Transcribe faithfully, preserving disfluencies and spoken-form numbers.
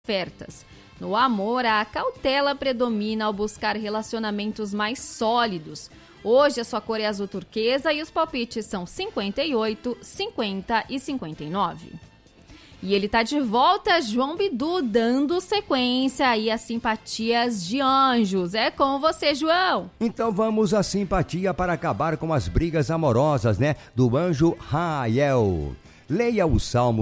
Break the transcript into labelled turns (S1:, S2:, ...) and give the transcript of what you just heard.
S1: ofertas. No amor, a cautela predomina ao buscar relacionamentos mais sólidos. Hoje a sua cor é azul turquesa e os palpites são cinquenta e oito, cinquenta e cinquenta e nove. E ele tá de volta, João Bidu, dando sequência aí às simpatias de anjos. É com você, João.
S2: Então vamos à simpatia para acabar com as brigas amorosas, né? Do anjo Rael. Leia o Salmo